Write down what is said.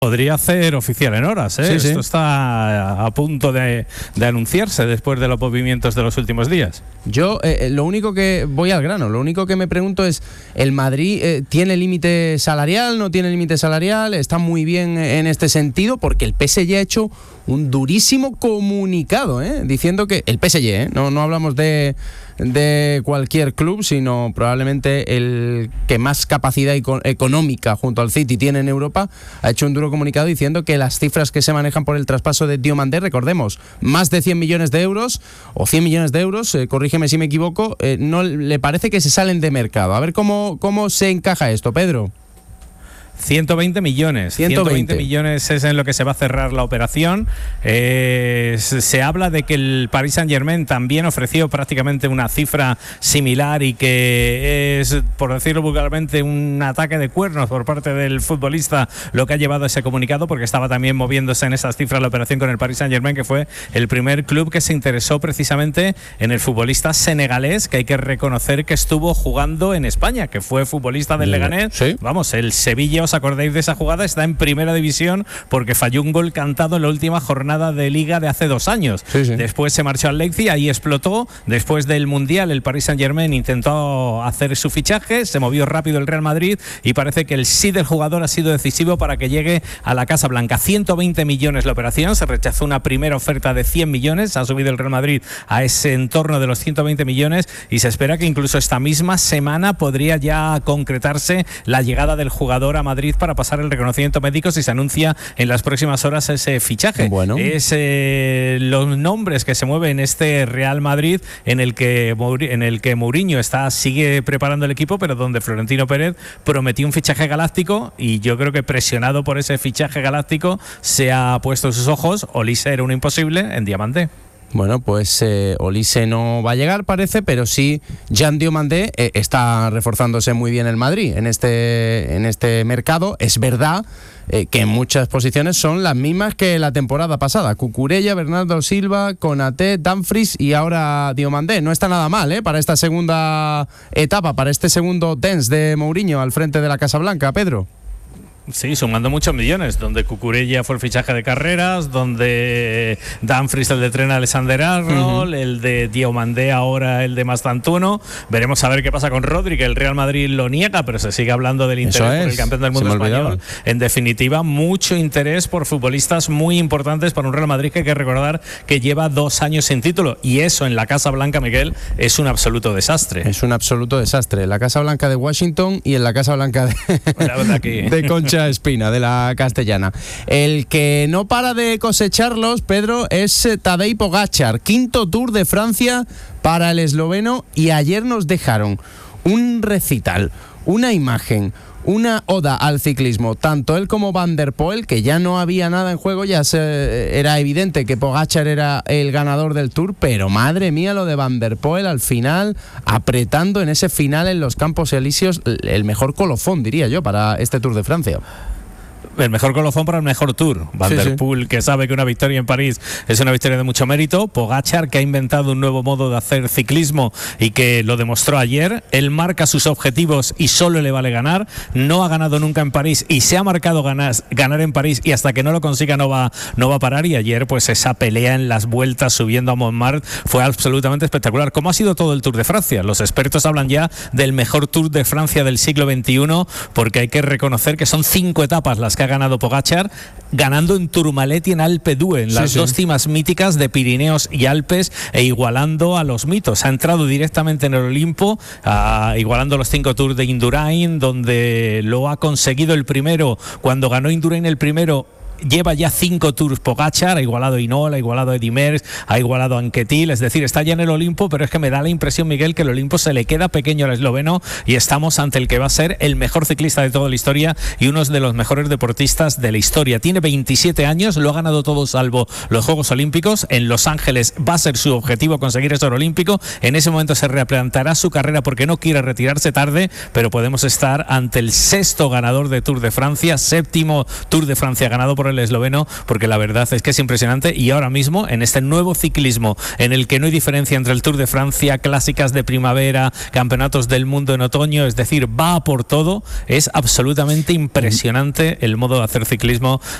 Podría hacer oficial en horas, ¿eh? Sí. Esto está a punto de anunciarse después de los movimientos de los últimos días. Yo lo único que voy al grano, lo único que me pregunto es, ¿el Madrid tiene límite salarial, no tiene límite salarial? ¿Está muy bien en este sentido? Porque el PSG ha hecho un durísimo comunicado, diciendo que el PSG, no hablamos de cualquier club, sino probablemente el que más capacidad económica junto al City tiene en Europa, ha hecho un duro comunicado diciendo que las cifras que se manejan por el traspaso de Diomandé, recordemos, más de 100 millones de euros o 100 millones de euros, corrígeme si me equivoco, no le parece que se salen de mercado. A ver cómo se encaja esto, Pedro. 120 millones. 120 millones es en lo que se va a cerrar la operación. Se habla de que el Paris Saint-Germain también ofreció prácticamente una cifra similar y que es, por decirlo vulgarmente, un ataque de cuernos por parte del futbolista lo que ha llevado a ese comunicado, porque estaba también moviéndose en esas cifras la operación con el Paris Saint-Germain, que fue el primer club que se interesó precisamente en el futbolista senegalés, que hay que reconocer que estuvo jugando en España, que fue futbolista del Leganés. Sí. Vamos, el Sevilla, ¿os acordáis de esa jugada? Está en primera división porque falló un gol cantado en la última jornada de Liga de hace 2 años. Sí. Después se marchó al Leipzig, ahí explotó. Después del Mundial, el Paris Saint-Germain intentó hacer su fichaje, se movió rápido el Real Madrid y parece que el sí del jugador ha sido decisivo para que llegue a la Casa Blanca. 120 millones la operación, se rechazó una primera oferta de 100 millones, ha subido el Real Madrid a ese entorno de los 120 millones y se espera que incluso esta misma semana podría ya concretarse la llegada del jugador a Madrid para pasar el reconocimiento médico si se anuncia en las próximas horas ese fichaje. Bueno. Es los nombres que se mueven en este Real Madrid en el que Mourinho sigue preparando el equipo, pero donde Florentino Pérez prometió un fichaje galáctico y yo creo que presionado por ese fichaje galáctico se ha puesto sus ojos. Olise era un imposible en Diamandé. Bueno, pues Olise no va a llegar, parece, pero sí Jean Diomandé está reforzándose muy bien el Madrid en este mercado. Es verdad que en muchas posiciones son las mismas que la temporada pasada. Cucurella, Bernardo Silva, Konaté, Dumfries y ahora Diomandé. No está nada mal, para esta segunda etapa, para este segundo dance de Mourinho al frente de la Casa Blanca, Pedro. Sí, sumando muchos millones, donde Cucurella fue el fichaje de Carreras, donde Dumfries el de Trent Alexander-Arnold, el de Diomandé ahora el de Mastantuono. Veremos a ver qué pasa con Rodri, que el Real Madrid lo niega, pero se sigue hablando del interés por el campeón del mundo español. En definitiva, mucho interés por futbolistas muy importantes para un Real Madrid que hay que recordar que lleva 2 años sin título, y eso en la Casa Blanca, Miguel, es un absoluto desastre. Es un absoluto desastre. La Casa Blanca de Washington y en la Casa Blanca de Concha Espina, de la Castellana. El que no para de cosecharlos, Pedro, es Tadej Pogačar. 5º Tour de Francia para el esloveno, y ayer nos dejaron un recital, una imagen, una oda al ciclismo, tanto él como Van der Poel, que ya no había nada en juego, era evidente que Pogačar era el ganador del Tour, pero madre mía lo de Van der Poel al final, apretando en ese final en los Campos Elíseos, el mejor colofón, diría yo, para este Tour de Francia. El mejor colofón para el mejor Tour. Van der Poel, que sabe que una victoria en París es una victoria de mucho mérito. Pogačar, que ha inventado un nuevo modo de hacer ciclismo y que lo demostró ayer. Él marca sus objetivos y solo le vale ganar. No ha ganado nunca en París y se ha marcado ganar en París, y hasta que no lo consiga no va a parar. Y ayer, pues esa pelea en las vueltas subiendo a Montmartre fue absolutamente espectacular. ¿Cómo ha sido todo el Tour de Francia? Los expertos hablan ya del mejor Tour de Francia del siglo XXI, porque hay que reconocer que son 5 etapas las que ha ganado Pogačar, ganando en Tourmalet y en Alpe d'Huez, en las 2 cimas míticas de Pirineos y Alpes, e igualando a los mitos. Ha entrado directamente en el Olimpo, igualando los 5 Tours de Indurain, donde lo ha conseguido el primero. Cuando ganó Indurain el primero, lleva ya 5 Tours Pogačar, ha igualado a Hinault, ha igualado a Eddy Merckx, ha igualado a Anquetil, es decir, está ya en el Olimpo, pero es que me da la impresión, Miguel, que el Olimpo se le queda pequeño al esloveno y estamos ante el que va a ser el mejor ciclista de toda la historia y uno de los mejores deportistas de la historia. Tiene 27 años, lo ha ganado todo salvo los Juegos Olímpicos. En Los Ángeles va a ser su objetivo conseguir ese oro olímpico. En ese momento se replantará su carrera porque no quiere retirarse tarde, pero podemos estar ante el 6º ganador de Tour de Francia, 7º Tour de Francia ganado por el esloveno, porque la verdad es que es impresionante. Y ahora mismo, en este nuevo ciclismo, en el que no hay diferencia entre el Tour de Francia, clásicas de primavera, campeonatos del mundo en otoño, es decir, va por todo, es absolutamente impresionante el modo de hacer ciclismo